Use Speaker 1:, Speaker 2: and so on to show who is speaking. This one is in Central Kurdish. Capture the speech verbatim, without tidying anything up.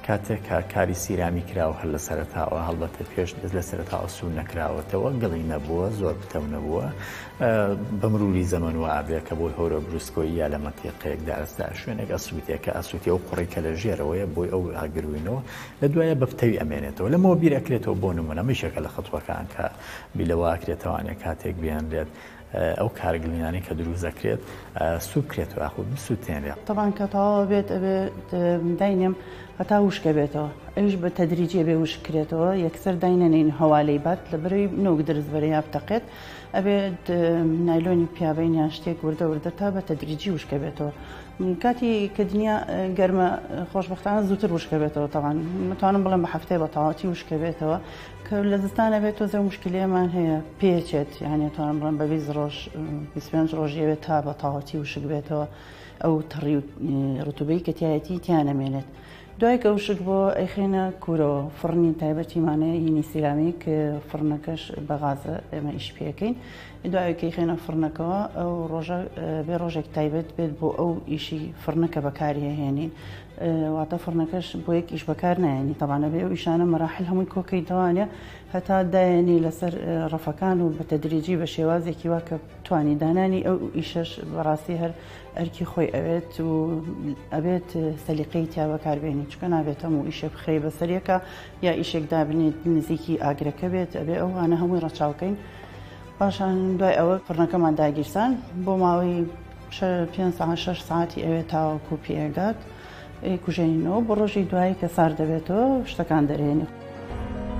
Speaker 1: کاتێک کاری سیرامی کراوە هەر لە سەرەتاوە هەڵبەتە پێش دەست لە سەرەتاوە سوون نەکراوەتەوە گەڵی نەبووە زۆر پتەو نەبووە بە مروری زەمەن و ئابێ کە بۆی هۆرە بروسکۆیی یا لە مەتیقەیەکدا ئەستا شوێنێک ئەسووتێکە ئەسووتی ئەو قوڕی کە لە ژێرەوەیە بۆی ئەو ئاگروینەوە لە دوایە بە پتەوی ئەمێنێتەوە لەمەوە بیر ئەکرێتەوە بۆ نمونە میشەکە لە خەتوەکان کە بیلەوە ئەکرێتەوانێت کاتێک بیانرێت ئەو کارگلینانی کە دروست دەکرێت سوب بکرێتەوە یاخود بسووتێنرێت
Speaker 2: طبعا کە تەواو بێت ئەبێت داینێم هەتا وشکە بێتەوە ئەویش بە تەدریجی بێ وشکرێتەوە یەکسەر داینەنین هەوالەی بات لە بەرەوەی نۆک درست بەرە یا بتەقێت ئەبێت نایلۆنی پیاوەین یان شتێک وردە وردە تا بە تەدریجی وشکە بێتەوە کاتی کە دنیا گەرمە خۆشبەختانە زووتر وشکە بێتەوە تەوان متوانم بڵێم بە هەفتەیە بە تەواوەتی وشکە بێتەوە کە لە زستانە بێتەوە زە مشکلەیەمان هەیە پێچێت یعنی توانم بڵێم بە بیست ڕۆژ بیست و پێنج ڕۆژی بێت تا بە تەواوەتی وشک بێتەوە ئەو تەڕی ڕوتوبەی کە تایەتی تیانەمێنێت دوای کە وشک بۆ ئەیخێنە کوورەوە فڕنی تایبەتیمانەیە هینی سیرامیک فڕنەکەش بە غازە ئێمە ئیش پێەکەین دوای کەی خێنە فڕنەکەەوە ئەو ڕۆژە بێ ڕۆژێک تایبەت بێت بۆ ئەو ئیشی فڕنەکە بەکاریە هێنین واتە فڕنەکەش بۆ یەک ئیش بەکار نایێنی تەوانە بێ ئەو ئیشانە مەراحل هەمووی کۆکەی دەوانێ هەتا دایێنی لەسەر ڕەفەکان و بە تەدریجی بە شێوازێکی وا کە توانی دانانی ئەو ئیشەش بەڕاستی هەر ئەرکی خۆی ئەوێت و ئەبێت سەلیقەی تیا بەکاربێنی چکە نابێت هەموو ئیشێ بخرێ بەسەرەکە یا ئیشێک دابنێت نزیکی ئاگرەکە بێت ئەبێ ئەو وانە هەمووی ڕەچاوکەین پاشان دوای ئەوە فڕنەکەمان داگیرسان بۆ ماوەی پێنج ساعت شەش ساعتی ئەوێت تاوەکو پێگات کوژێنینەوە بۆ ڕۆژی دوایی کە سار دەبێتەوە شتەکان دەرێنی